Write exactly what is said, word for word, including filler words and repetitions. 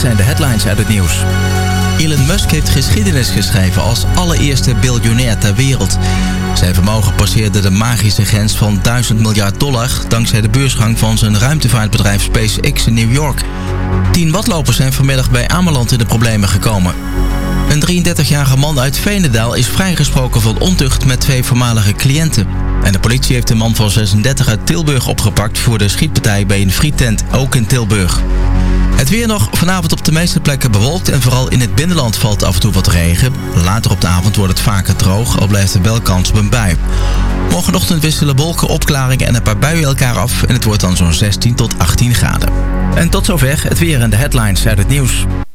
zijn de headlines uit het nieuws. Elon Musk heeft geschiedenis geschreven als allereerste biljonair ter wereld. Zijn vermogen passeerde de magische grens van duizend miljard dollar... dankzij de beursgang van zijn ruimtevaartbedrijf SpaceX in New York. Tien watlopers zijn vanmiddag bij Ameland in de problemen gekomen. Een drieëndertigjarige man uit Veenendaal is vrijgesproken van ontucht met twee voormalige cliënten. En de politie heeft een man van zesendertig uit Tilburg opgepakt voor de schietpartij bij een friettent, ook in Tilburg. Het weer nog, vanavond op de meeste plekken bewolkt en vooral in het binnenland valt af en toe wat regen. Later op de avond wordt het vaker droog, al blijft er wel kans op een bui. Morgenochtend wisselen wolken, opklaringen en een paar buien elkaar af en het wordt dan zo'n zestien tot achttien graden. En tot zover het weer en de headlines uit het nieuws.